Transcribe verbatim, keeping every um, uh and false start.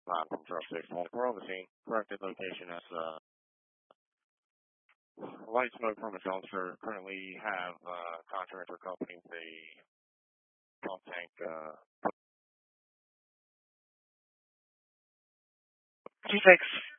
Live from Truck six twenty-four on the scene. Corrected location as uh, light smoke from a dumpster. Currently have uh, contractor company the pump tank. Uh, G six.